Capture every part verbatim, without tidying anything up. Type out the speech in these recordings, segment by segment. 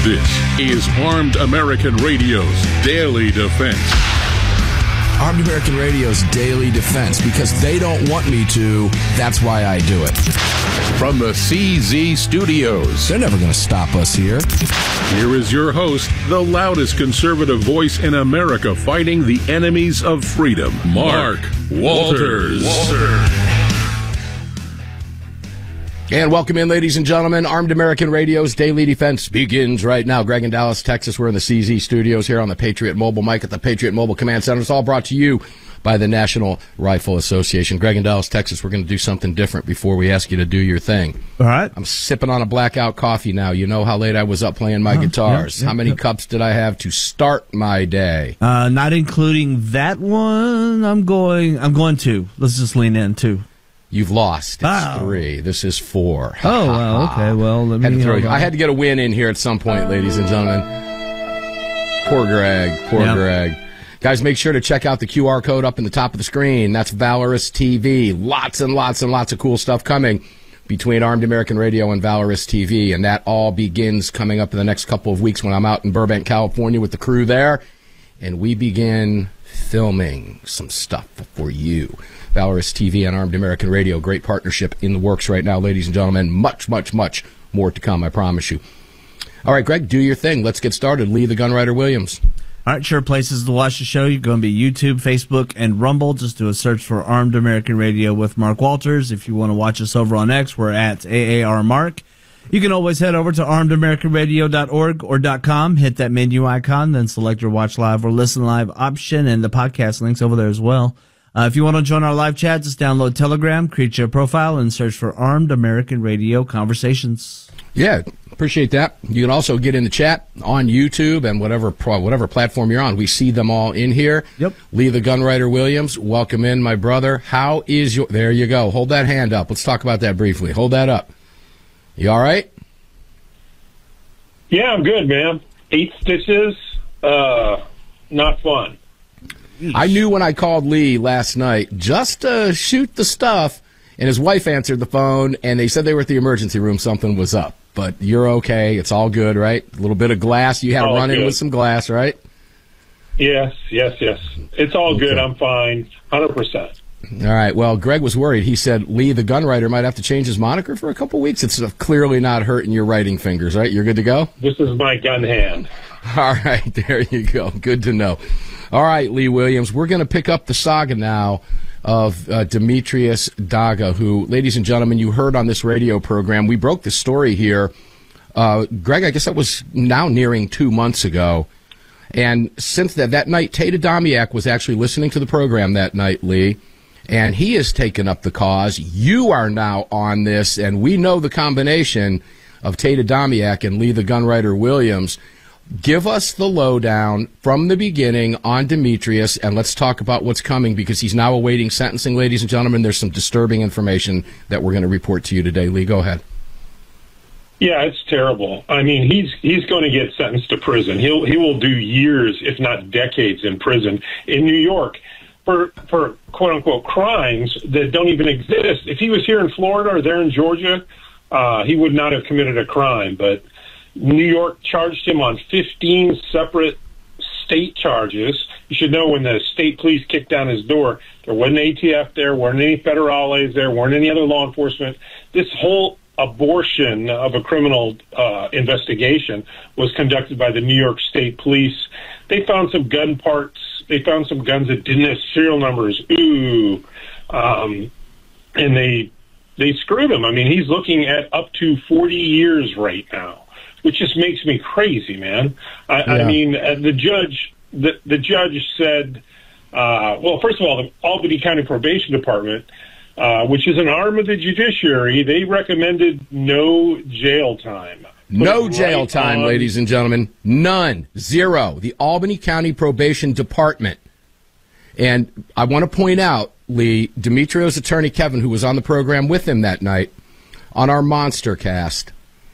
This is Armed American Radio's Daily Defense. Armed American Radio's Daily Defense, because they don't want me to, that's why I do it. From the C Z Studios. They're never going to stop us here. Here is your host, the loudest conservative voice in America fighting the enemies of freedom, Mark Walters. Walters. And welcome in, ladies and gentlemen. Armed American Radio's Daily Defense begins right now. Greg in Dallas, Texas. We're in the C Z Studios here on the Patriot Mobile mic at the Patriot Mobile Command Center. It's all brought to you by the National Rifle Association. Greg in Dallas, Texas. We're going to do something different before we ask you to do your thing. All right. I'm sipping on a blackout coffee now. You know how late I was up playing my uh, guitars. Yeah, yeah, how many yeah. cups did I have to start my day? Uh, not including that one. I'm going. I'm going two. Let's just lean in two. You've lost. It's oh. three. This is four. Oh, well, okay. Well, let me had to throw, you. I had to get a win in here at some point, ladies and gentlemen. Poor Greg. Poor yep. Greg. Guys, make sure to check out the Q R code up in the top of the screen. That's Valorous T V. Lots and lots and lots of cool stuff coming between Armed American Radio and Valorous T V, and that all begins coming up in the next couple of weeks when I'm out in Burbank, California with the crew there, and we begin filming some stuff for you. Valorous T V and Armed American Radio, great partnership in the works right now, ladies and gentlemen. Much, much, much more to come, I promise you. All right, Greg, do your thing. Let's get started. Lee the Gunwriter Williams. All right, sure places to watch the show. You're going to be YouTube, Facebook, and Rumble. Just do a search for Armed American Radio with Mark Walters. If you want to watch us over on X, we're at A A R Mark. You can always head over to armed american radio dot org or .com, hit that menu icon, then select your watch live or listen live option, and the podcast links over there as well. Uh, if you want to join our live chat, just download Telegram, create your profile, and search for Armed American Radio Conversations. Yeah, appreciate that. You can also get in the chat on YouTube and whatever pro, whatever platform you're on. We see them all in here. Yep. Lee the Gunwriter Williams, welcome in, my brother. How is your... There you go. Hold that hand up. Let's talk about that briefly. Hold that up. You all right? Yeah, I'm good, man. Eight stitches, uh, not fun. I knew when I called Lee last night just to shoot the stuff, and his wife answered the phone, and they said they were at the emergency room. Something was up. But you're okay. It's all good, right? A little bit of glass. You had to run in with some glass, right? Yes, yes, yes. It's all okay. Good. I'm fine. one hundred percent. All right. Well, Greg was worried. He said Lee the Gunwriter might have to change his moniker for a couple weeks. It's clearly not hurting your writing fingers, right? You're good to go? This is my gun hand. All right. There you go. Good to know. All right, Lee Williams, we're going to pick up the saga now of uh, Demetrius Daga, who, ladies and gentlemen, you heard on this radio program. We broke the story here. Uh, Greg, I guess that was now nearing two months ago. And since that, that night, Tate Adamiak was actually listening to the program that night, Lee, and he has taken up the cause. You are now on this, and we know the combination of Tate Adamiak and Lee the Gunwriter Williams. Give us the lowdown from the beginning on Demetrius, and let's talk about what's coming, because he's now awaiting sentencing, ladies and gentlemen. There's some disturbing information that we're going to report to you today. Lee, go ahead. Yeah, it's terrible. I mean, he's he's going to get sentenced to prison. He'll he will do years, if not decades, in prison in New York for for quote unquote crimes that don't even exist. If he was here in Florida or there in Georgia, uh, he would not have committed a crime, but New York charged him on fifteen separate state charges. You should know when the state police kicked down his door, there wasn't A T F there, weren't any federales there, weren't any other law enforcement. This whole abortion of a criminal uh, investigation was conducted by the New York State Police. They found some gun parts. They found some guns that didn't have serial numbers. Ooh. Um, and they they screwed him. I mean, he's looking at up to forty years right now, which just makes me crazy, man. I, yeah. I mean, uh, the judge, the, the judge said, uh, well, first of all, the Albany County Probation Department, uh, which is an arm of the judiciary, they recommended no jail time. No jail right time, on. Ladies and gentlemen. None. Zero. The Albany County Probation Department. And I want to point out, Lee, Demetrios' attorney, Kevin, who was on the program with him that night on our Monster Cast,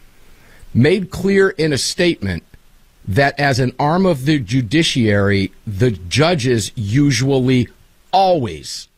made clear in a statement that as an arm of the judiciary, the judges usually always